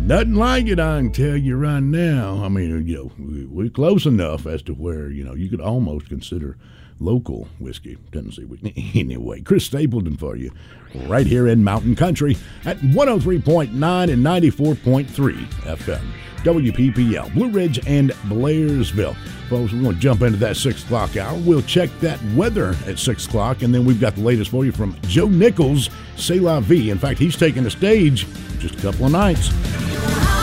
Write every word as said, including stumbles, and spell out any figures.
Nothing like it, I can tell you right now. I mean, you know, we- we're close enough as to where, you know, you could almost consider local whiskey, Tennessee whiskey. Anyway, Chris Stapleton for you right here in Mountain Country at one oh three point nine and ninety-four point three F M. W P P L, Blue Ridge and Blairsville. Folks, we're going to jump into that six o'clock hour. We'll check that weather at six o'clock, and then we've got the latest for you from Joe Nichols, C'est La Vie. In fact, he's taking the stage in just a couple of nights.